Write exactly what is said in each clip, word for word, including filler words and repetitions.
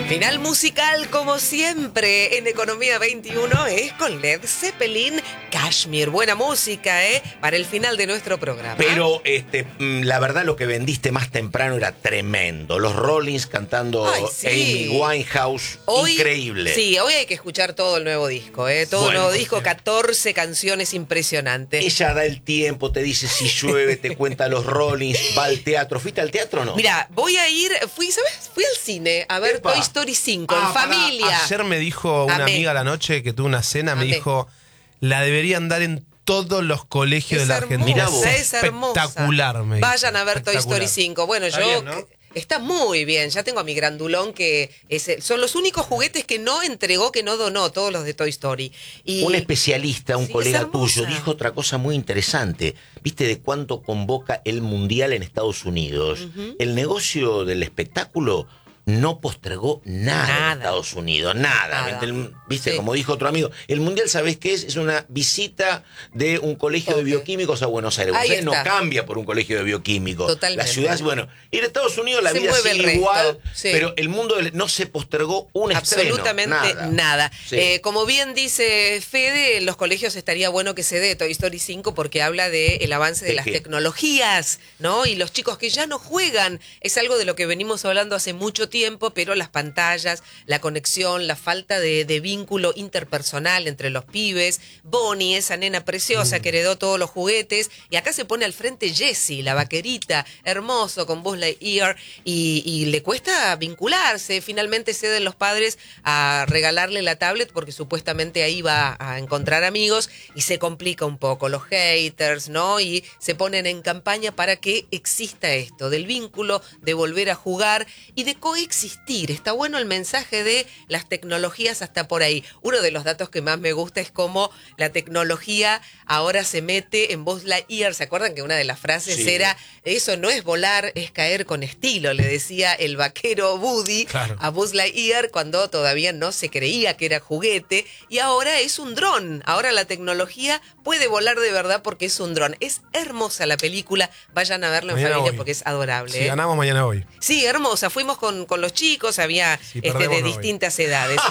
Final musical, como siempre, en Economía veintiuno es con Led Zeppelin, Kashmir. Buena música, ¿eh? Para el final de nuestro programa. Pero este, la verdad lo que vendiste más temprano era tremendo. Los Rollins cantando Ay, sí. Amy Winehouse, Hoy, increíble. Sí, hoy hay que escuchar todo el nuevo disco, ¿eh? Todo Bueno, el nuevo disco, catorce canciones impresionantes. Ella da el tiempo, te dice si llueve, te cuenta los Rollins, va al teatro. ¿Fuiste al teatro o no? Mira, voy a ir, fui, ¿sabes? Fui al cine a ver Epa. Toy Story cinco, Ah, en pará, familia. Ayer me dijo una Amé. amiga a la noche que tuvo una cena, me Amé. dijo, la deberían dar en todos los colegios Es de la Argentina. hermosa, es hermosa. Espectacular, me dijo. Vayan a ver Toy Espectacular. Story cinco. Bueno, Está yo... bien, ¿no? Está muy bien, ya tengo a mi grandulón que es el- son los únicos juguetes que no entregó, que no donó, todos los de Toy Story. Y Un especialista, un Sí, colega es hermosa. tuyo, dijo otra cosa muy interesante. ¿Viste de cuánto convoca el Mundial en Estados Unidos? Ujú. El negocio del espectáculo no postergó nada, Nada. en Estados Unidos, nada. Nada. El- ¿Viste? Sí. Como dijo otro amigo, el Mundial, ¿sabés qué es? Es una visita de un colegio de Ok. bioquímicos a Buenos Aires. Ahí Buenos Aires no está. cambia por un colegio de bioquímicos. Totalmente. La ciudad, bueno, y en Estados Unidos la Se vida mueve el sigue resto, igual, sí. pero el mundo del- no se postergó un estreno. absolutamente nada. nada. Sí. Eh, como bien dice Fede, en los colegios estaría bueno que se dé Toy Story cinco porque habla del avance de ¿De las qué? tecnologías, ¿no? Y los chicos que ya no juegan. Es algo de lo que venimos hablando hace mucho tiempo, pero las pantallas, la conexión, la falta de, de vínculo interpersonal entre los pibes. Bonnie, esa nena preciosa Mm. que heredó todos los juguetes. Y acá se pone al frente Jessie, la vaquerita, hermoso, con Buzz Lightyear. Y, y le cuesta vincularse. Finalmente ceden los padres a regalarle la tablet porque supuestamente ahí va a encontrar amigos y se complica un poco los haters, ¿no? Y se ponen en campaña para que exista esto, del vínculo, de volver a jugar y de coexistir. Está bueno el mensaje de las tecnologías hasta por ahí. Uno de los datos que más me gusta es cómo la tecnología ahora se mete en Buzz Lightyear. ¿Se acuerdan que una de las frases Sí. era, eso no es volar, es caer con estilo? Le decía el vaquero Woody Claro. a Buzz Lightyear cuando todavía no se creía que era juguete y ahora es un dron. Ahora la tecnología puede volar de verdad porque es un dron. Es hermosa la película, vayan a verla en Mañana familia voy. porque es adorable. Si ¿eh? ganamos, mañana voy. Sí, hermosa. Fuimos con, con los chicos, había Si este, perdemos, de no voy. distintas edades.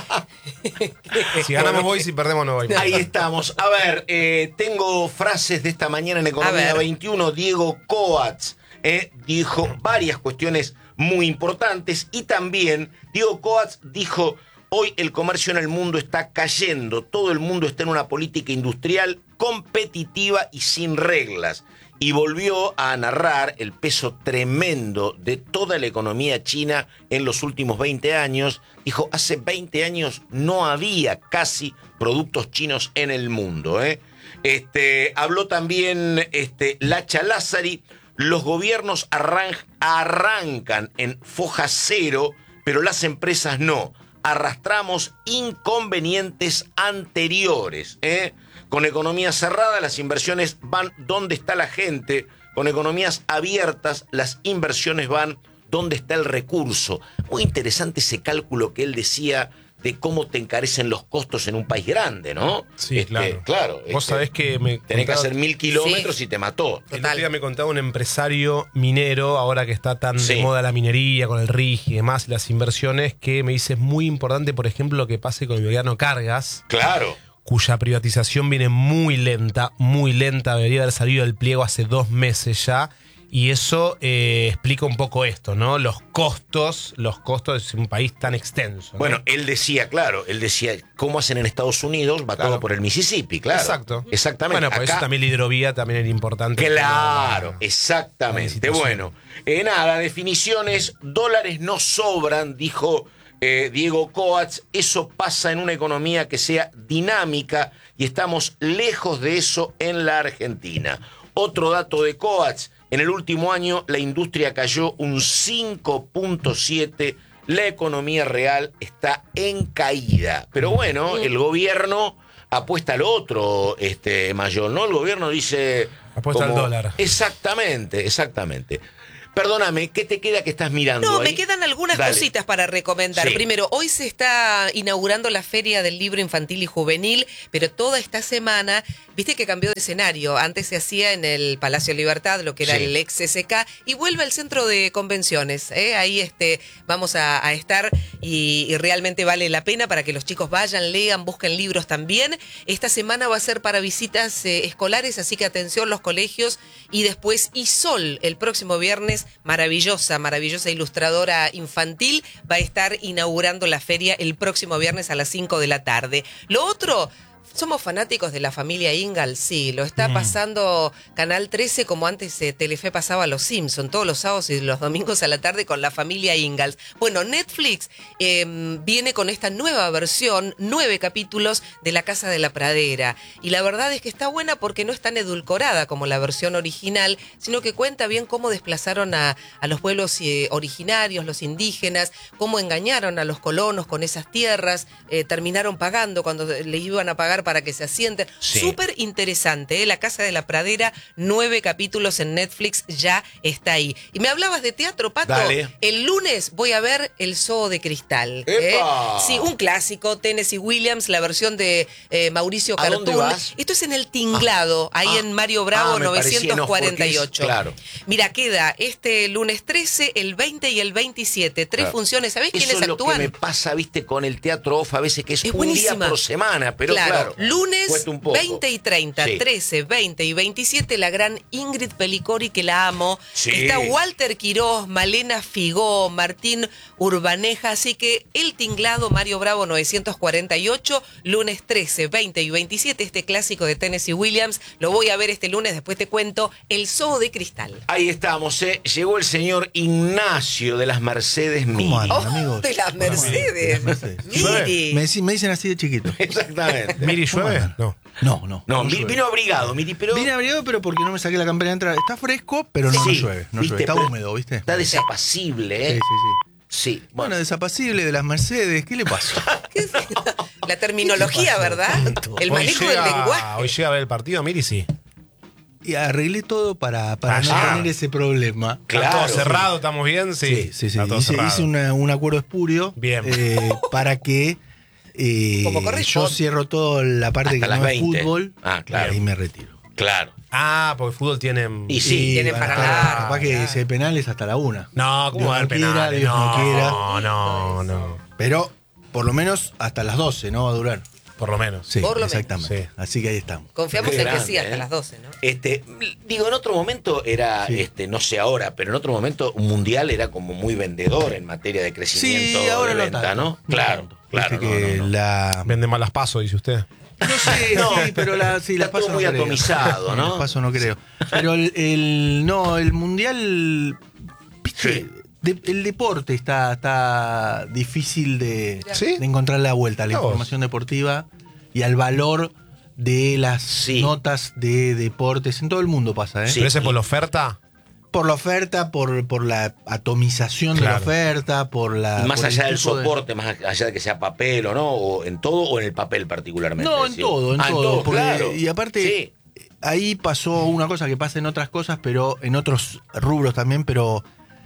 Si ganamos, voy. Si perdemos, no voy. Ahí estamos. A ver, eh, tengo frases de esta mañana en A Economía ver. veintiuno. Diego Coats eh, dijo varias cuestiones muy importantes y también Diego Coats dijo, hoy el comercio en el mundo está cayendo, todo el mundo está en una política industrial competitiva y sin reglas. Y volvió a narrar el peso tremendo de toda la economía china en los últimos veinte años. Dijo, hace veinte años no había casi productos chinos en el mundo. ¿eh? Este, habló también este, Lacha Lázari, los gobiernos arran- arrancan en foja cero, pero las empresas no. Arrastramos inconvenientes anteriores. ¿eh? Con economía cerrada, las inversiones van donde está la gente. Con economías abiertas, las inversiones van donde está el recurso. Muy interesante ese cálculo que él decía de cómo te encarecen los costos en un país grande, ¿no? Sí, Este, claro. claro. Vos este, sabés que me Tenés que contaba- hacer mil kilómetros y te mató. El Total. otro día me contaba un empresario minero, ahora que está tan Sí. de moda la minería, con el R I G y demás, las inversiones, que me dice es muy importante, por ejemplo, lo que pase con el Bioguiano Cargas, Claro. cuya privatización viene muy lenta, muy lenta, debería haber salido del pliego hace dos meses ya, y eso eh, explica un poco esto, ¿no? Los costos, los costos de un país tan extenso, ¿no? Bueno, él decía, claro, él decía, ¿cómo hacen en Estados Unidos? Va Claro. todo por el Mississippi, claro. Exacto. Exactamente. Bueno, por eso Acá- también la hidrovía también era importante. Claro, La- exactamente. la licitación. Bueno, eh, nada, definiciones, dólares no sobran, dijo eh, Diego Coats. Eso pasa en una economía que sea dinámica y estamos lejos de eso en la Argentina. Otro dato de Coats, en el último año la industria cayó un cinco punto siete, la economía real está en caída. Pero bueno, el gobierno apuesta al otro, este Mayol, ¿no? El gobierno dice... Apuesta al dólar. Exactamente, exactamente. Perdóname, ¿qué te queda que estás mirando No, ahí? me quedan algunas Dale. cositas para recomendar. Sí. Primero, hoy se está inaugurando la Feria del Libro Infantil y Juvenil, pero toda esta semana, viste que cambió de escenario. Antes se hacía en el Palacio Libertad, lo que era Sí. el ex S K, y vuelve al centro de convenciones. ¿eh? Ahí este, vamos a, a estar y, y realmente vale la pena para que los chicos vayan, lean, busquen libros también. Esta semana va a ser para visitas eh, escolares, así que atención los colegios. Y después Isol, el próximo viernes, maravillosa, maravillosa ilustradora infantil, va a estar inaugurando la feria el próximo viernes a las cinco de la tarde. Lo otro... ¿Somos fanáticos de la familia Ingalls? Sí, lo está pasando Canal trece como antes eh, Telefe pasaba a Los Simpson, todos los sábados y los domingos a la tarde con la familia Ingalls. Bueno, Netflix eh, viene con esta nueva versión, nueve capítulos de La Casa de la Pradera. Y la verdad es que está buena porque no es tan edulcorada como la versión original, sino que cuenta bien cómo desplazaron a, a los pueblos eh, originarios, los indígenas, cómo engañaron a los colonos con esas tierras, eh, terminaron pagando cuando le iban a pagar para que se asienten. Sí. Súper interesante, ¿eh? La Casa de la Pradera, nueve capítulos en Netflix, ya está ahí. Y me hablabas de teatro, Pato. Dale. El lunes voy a ver El Zoo de Cristal. ¿eh? ¡Epa! Sí, un clásico, Tennessee Williams, la versión de eh, Mauricio ¿A Cartún. dónde vas? Esto es en El Tinglado, ahí ah, en Mario Bravo ah, me parecía, no, novecientos cuarenta y ocho. porque es- claro. Mira, queda este lunes trece, el veinte y el veintisiete. Tres Claro. funciones. ¿Sabés Eso quiénes es lo actúan? que me pasa, viste, con el teatro off, a veces que es, Es un buenísima. día por semana, pero claro, claro, lunes cuesta un poco. veinte y treinta, Sí. trece, veinte y veintisiete, la gran Ingrid Pelicori, que la amo. Sí. Está Walter Quirós, Malena Figó, Martín Urbaneja, así que El Tinglado, Mario Bravo novecientos cuarenta y ocho, lunes trece, veinte y veintisiete, este clásico de Tennessee Williams, lo voy a ver este lunes, después te cuento El Zoo de Cristal. Ahí estamos, ¿eh? Llegó el señor Ignacio de las Mercedes Miri. ¿Cómo andan, Oh, amigos? de las Mercedes. Mercedes. Miri. Me, dicen- me dicen así de chiquito. Exactamente. ¿Miri llueve? No. No, no. No, vi- llueve. vino abrigado, Miri, pero... Vine abrigado, pero porque no me saqué la campera de entrada. Está fresco, pero no, no Sí, llueve. No ¿viste? llueve. Está Pero húmedo, ¿viste? Está desapacible, Sí, ¿eh? sí, sí. Sí. Bueno, Bueno, desapacible de las Mercedes. ¿Qué le pasó? ¿Qué es? La terminología, ¿verdad? El Hoy manejo llega- del lenguaje. Hoy llega a ver el partido, Miri, sí. Y arreglé todo para, para no Ah. tener ese problema. Claro. Está todo cerrado, ¿estamos bien? Sí, Sí, sí, sí. Está todo Hice, cerrado. hice una- un acuerdo espurio. Bien. eh, para que eh, Como yo corresponde. cierro toda la parte Hasta que las no veinte. es fútbol. Ah, claro. Y ahí me retiro. claro. Ah, porque el fútbol tiene... Y sí, tiene van a para estar- largo, Capaz que claro. si hay penales hasta la una. No, ¿cómo Dios va a haber no quiera, penales? Dios no quiera. No, no, no. Pero por lo menos hasta las doce, ¿no? Va a durar. Por lo menos. Sí, Por lo menos. exactamente. Sí. Así que ahí estamos. Confiamos Qué en que grande, sí, hasta ¿eh? las doce, ¿no? Este, digo, en otro momento era, Sí. este, no sé ahora, pero en otro momento un mundial era como muy vendedor en materia de crecimiento Sí, ahora de no venta, tanto, ¿no? no Claro, tanto. claro. Viste no, que no, no. la... Vende malas pasos, dice usted. No sé, No, sí, pero la, sí, está las paso todo muy no creo. atomizado, ¿no? Las paso no creo. Pero el, el- no, el mundial, viste, Sí. de- el deporte está, está difícil de, ¿Sí? de encontrar la vuelta a la Mirá vos. información deportiva y al valor de las Sí. notas de deportes. En todo el mundo pasa, ¿eh? Sí. ¿Pero ese por la oferta? Por la oferta, por, por la atomización de Claro. la oferta, por la... Y más por el allá del tipo de- soporte, más allá de que sea papel o no, o en todo o en el papel particularmente. No, en decir. todo, en Ah, todo. porque- claro. Y aparte, Sí. ahí pasó una cosa que pasa en otras cosas, pero en otros rubros también, pero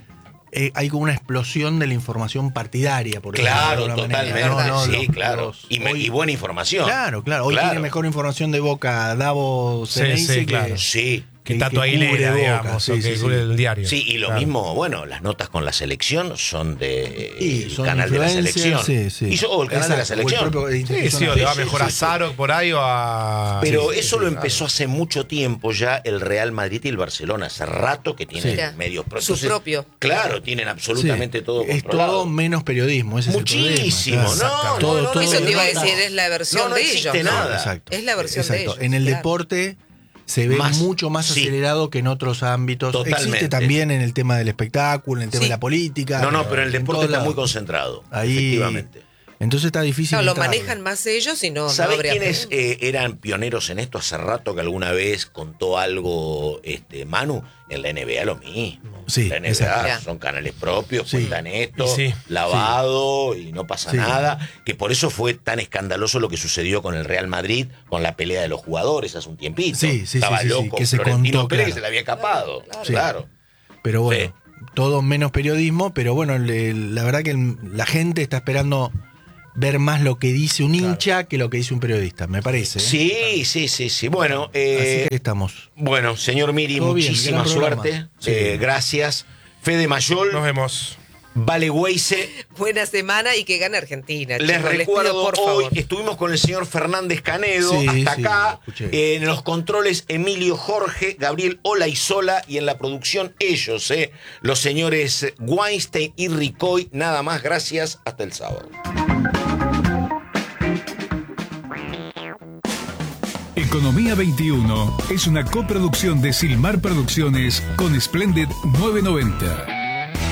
eh, hay como una explosión de la información partidaria, por decirlo Claro, de alguna manera. totalmente. No, no, sí, los- claro. los- y, me- hoy- y buena información. Claro, claro. Hoy Claro. tiene mejor información de Boca Davo Sí, Ceneice sí, que- claro. Sí. Que que- está que toda cubre hilera, Boca, digamos, sí, o que sí, sí. cubre el diario. Sí, y lo Claro. mismo, bueno, las notas con la selección son de Y el son canal de la influencers, selección. sí, sí. Y yo- o el canal de la Exacto, o el selección. propio de Sí, Instituto sí, o le va Sí, mejor sí, a sí. Zaro por ahí o a... Pero Sí, eso sí, lo claro. empezó hace mucho tiempo ya el Real Madrid y el Barcelona. Hace rato que tienen Mira, medios pro- su entonces, propio. Claro, tienen absolutamente Sí. todo Es controlado. todo menos periodismo. Ese Muchísimo, es el problema, no, claro. no, Todo- no, todo Eso te iba a de- decir, es la versión No, no de existe ellos. ¿no? nada. Exacto. Es la versión de Exacto. ellos, En el claro. deporte se ve Más, mucho más sí. acelerado que en otros ámbitos. Totalmente. Existe también en el tema del espectáculo, en el tema Sí. de la política. No, no, pero el en deporte todos está muy lados. concentrado. Ahí, Efectivamente. Entonces está difícil. Claro, lo entrarle. manejan más ellos y no, no ¿Sabés habría quiénes problema. eh, eran pioneros en esto? Hace rato que alguna vez contó algo este Manu. En la N B A lo mismo. Sí, la N B A exacto. son canales propios, Sí. cuentan esto, Y sí. lavado y no pasa Sí. nada. Que por eso fue tan escandaloso lo que sucedió con el Real Madrid, con la pelea de los jugadores hace un tiempito. Sí, sí, Estaba sí, sí, sí, loco que se Florentino contó, Pérez claro. que se le había escapado. Claro, Sí. Claro. Pero bueno, todo menos periodismo, pero bueno, le, la verdad que el, la gente está esperando ver más lo que dice un hincha claro. que lo que dice un periodista, me parece. ¿eh? Sí, sí, sí, sí. Bueno, eh, así que estamos. Bueno, señor Miri, muchísima bien, suerte. Sí. Eh, gracias. Fede Mayol. Nos vemos. Vale Weise. Buena semana y que gane Argentina. Les chicos, recuerdo, les pido, por hoy favor. Estuvimos con el señor Fernández Canedo, sí, hasta sí, acá, eh, en los controles Emilio Jorge, Gabriel Olaizola y en la producción ellos, eh, los señores Weinstein y Ricoy. Nada más, gracias, hasta el sábado. Economía veintiuno es una coproducción de Silmar Producciones con Splendid novecientos noventa.